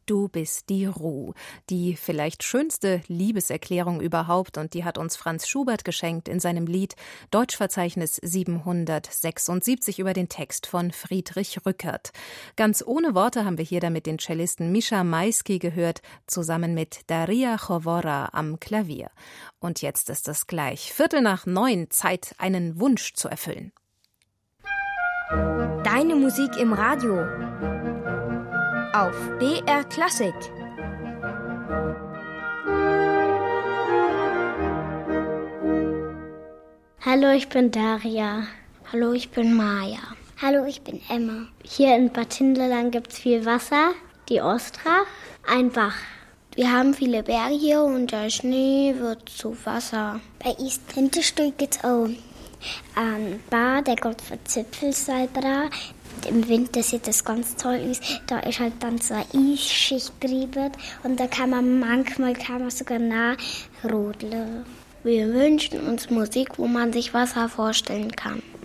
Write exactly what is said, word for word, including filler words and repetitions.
Du bist die Ruh. Die vielleicht schönste Liebeserklärung überhaupt, und die hat uns Franz Schubert geschenkt in seinem Lied Deutschverzeichnis siebenhundertsechsundsiebzig über den Text von Friedrich Rückert. Ganz ohne Worte haben wir hier damit den Cellisten Mischa Maisky gehört, zusammen mit Daria Chowora am Klavier. Und jetzt ist es gleich Viertel nach neun, Zeit, einen Wunsch zu erfüllen. Deine Musik im Radio auf B R Klassik. Hallo, ich bin Daria. Hallo, ich bin Maja. Hallo, ich bin Emma. Hier in Bad Hindelang gibt es viel Wasser, die Ostrach, ein Bach. Wir haben viele Berge hier und der Schnee wird zu Wasser. Bei East Winterstuhl gibt es auch einen Bach, der geht von Zipfelsalbra. Im Winter sieht das ganz toll aus. Da ist halt dann so eine Eisschicht drüber und da kann man manchmal kann man sogar nachrodeln. Wir wünschen uns Musik, wo man sich Wasser vorstellen kann.